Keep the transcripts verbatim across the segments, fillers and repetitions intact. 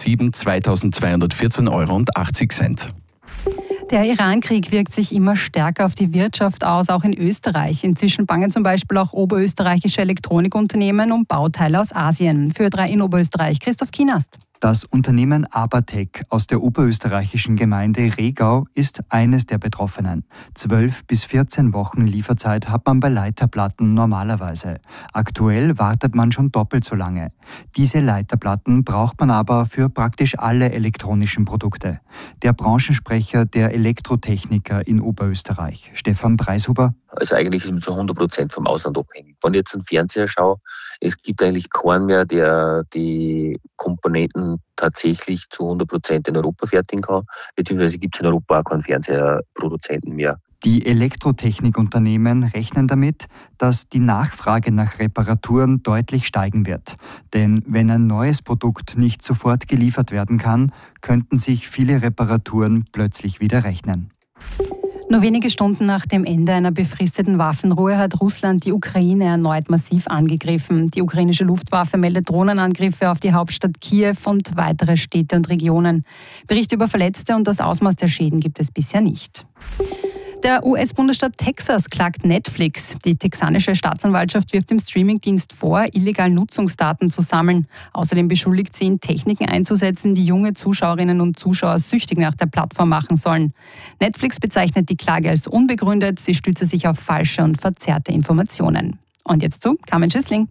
sieben zweitausendzweihundertvierzehn Euro und achtzig Cent. Der Iran-Krieg wirkt sich immer stärker auf die Wirtschaft aus, auch in Österreich. Inzwischen bangen zum Beispiel auch oberösterreichische Elektronikunternehmen um Bauteile aus Asien. Für Ö drei in Oberösterreich, Christoph Kienast. Das Unternehmen Abertec aus der oberösterreichischen Gemeinde Regau ist eines der Betroffenen. Zwölf bis vierzehn Wochen Lieferzeit hat man bei Leiterplatten normalerweise. Aktuell wartet man schon doppelt so lange. Diese Leiterplatten braucht man aber für praktisch alle elektronischen Produkte. Der Branchensprecher der Elektrotechniker in Oberösterreich, Stefan Preishuber. Also eigentlich ist man zu hundert Prozent vom Ausland abhängig. Wenn ich jetzt einen Fernseher schaue, es gibt eigentlich keinen mehr, der die Komponenten tatsächlich zu hundert Prozent in Europa fertigen kann, beziehungsweise gibt es in Europa auch keinen Fernseherproduzenten mehr. Die Elektrotechnikunternehmen rechnen damit, dass die Nachfrage nach Reparaturen deutlich steigen wird. Denn wenn ein neues Produkt nicht sofort geliefert werden kann, könnten sich viele Reparaturen plötzlich wieder rechnen. Nur wenige Stunden nach dem Ende einer befristeten Waffenruhe hat Russland die Ukraine erneut massiv angegriffen. Die ukrainische Luftwaffe meldet Drohnenangriffe auf die Hauptstadt Kiew und weitere Städte und Regionen. Berichte über Verletzte und das Ausmaß der Schäden gibt es bisher nicht. Der U S-Bundesstaat Texas klagt Netflix. Die texanische Staatsanwaltschaft wirft dem Streamingdienst vor, illegal Nutzungsdaten zu sammeln. Außerdem beschuldigt sie ihn, Techniken einzusetzen, die junge Zuschauerinnen und Zuschauer süchtig nach der Plattform machen sollen. Netflix bezeichnet die Klage als unbegründet. Sie stütze sich auf falsche und verzerrte Informationen. Und jetzt zu Carmen Schüssling.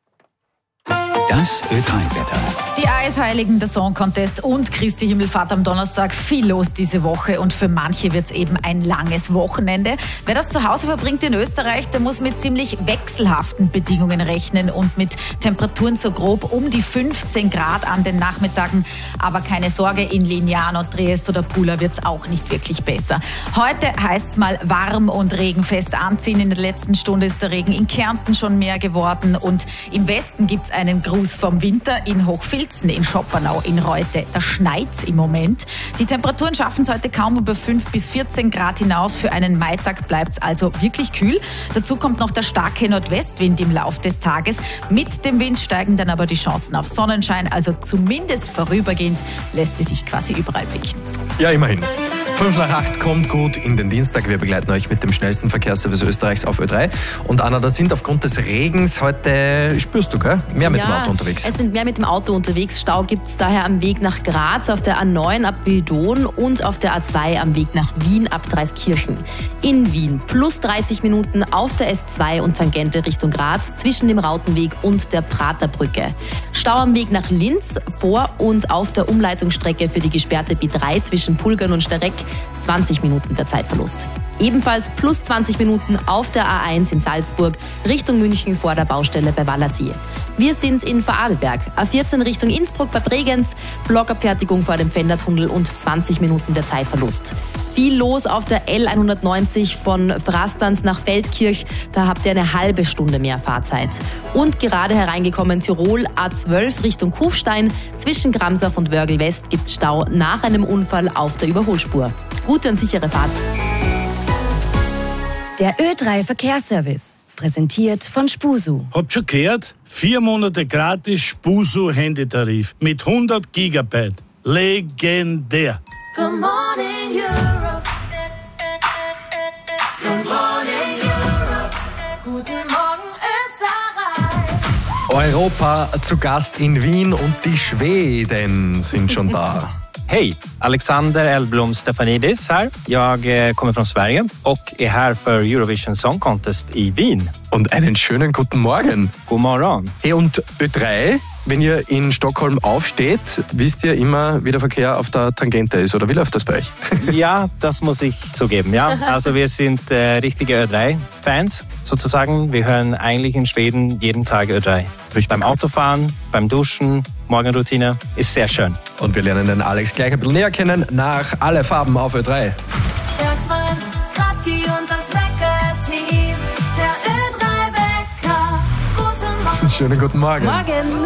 Das Ö drei Wetter. Die Eisheiligen, der Song Contest und Christi Himmelfahrt am Donnerstag. Viel los diese Woche und für manche wird es eben ein langes Wochenende. Wer das zu Hause verbringt in Österreich, der muss mit ziemlich wechselhaften Bedingungen rechnen und mit Temperaturen so grob um die fünfzehn Grad an den Nachmittagen. Aber keine Sorge, in Lignano, Triest oder Pula wird es auch nicht wirklich besser. Heute heißt es mal warm und regenfest anziehen. In der letzten Stunde ist der Regen in Kärnten schon mehr geworden und im Westen gibt es einen Gruß vom Winter in Hochfilzen, in Schoppernau, in Reute. Da schneit's im Moment. Die Temperaturen schaffen es heute kaum über fünf bis vierzehn Grad hinaus. Für einen Maitag bleibt es also wirklich kühl. Dazu kommt noch der starke Nordwestwind im Lauf des Tages. Mit dem Wind steigen dann aber die Chancen auf Sonnenschein. Also zumindest vorübergehend lässt es sich quasi überall blicken. Ja, immerhin. fünf nach acht kommt gut in den Dienstag. Wir begleiten euch mit dem schnellsten Verkehrsservice Österreichs auf Ö drei. Und Anna, da sind aufgrund des Regens heute, spürst du, gell? Mehr mit ja, dem Auto unterwegs. Es sind mehr mit dem Auto unterwegs. Stau gibt es daher am Weg nach Graz, auf der A neun ab Wildon und auf der A zwei am Weg nach Wien ab Dreiskirchen. In Wien plus dreißig Minuten auf der S zwei und Tangente Richtung Graz zwischen dem Rautenweg und der Praterbrücke. Stau am Weg nach Linz vor und auf der Umleitungsstrecke für die gesperrte B drei zwischen Pulgern und Stereck zwanzig Minuten der Zeitverlust. Ebenfalls plus zwanzig Minuten auf der A eins in Salzburg Richtung München vor der Baustelle bei Wallersee. Wir sind in Vorarlberg. A vierzehn Richtung Innsbruck bei Bregenz, Blockabfertigung vor dem Pfändertunnel und zwanzig Minuten der Zeitverlust. Viel los auf der L hundertneunzig von Frastanz nach Feldkirch. Da habt ihr eine halbe Stunde mehr Fahrzeit. Und gerade hereingekommen Tirol, A zwölf Richtung Kufstein. Zwischen Gramsach und Wörgl West gibt es Stau nach einem Unfall auf der Überholspur. Gute und sichere Fahrt. Der Ö drei Verkehrsservice. Präsentiert von Spusu. Habt schon gehört? Vier Monate gratis Spusu Handytarif mit hundert Gigabyte. Legendär. Good morning, Europe. Good morning, Europe. Guten Morgen, Österreich. Europa zu Gast in Wien und die Schweden sind schon da. Hej! Alexander Elblom Stefanidis här. Jag kommer från Sverige och är här för Eurovision Song Contest i Wien. Und einen schönen guten Morgen. God morgon. Hey, und Ö drei, wenn ihr in Stockholm aufsteht, wisst ihr immer, wie der Verkehr auf der Tangente ist, oder wie läuft das bei euch? Ja, das muss ich zugeben. Ja. Also wir sind äh, richtige Ö drei Fans sozusagen. Wir hören eigentlich in Schweden jeden Tag Ö drei. Richtig. Beim Autofahren, beim Duschen, Morgenroutine. Ist sehr schön. Und wir lernen den Alex gleich ein bisschen näher kennen nach Alle Farben auf Ö drei. Bergsmann, Kratki und das Wecker-Team. Der Ö drei Wecker. Guten Morgen. Schönen guten Morgen. Morgen.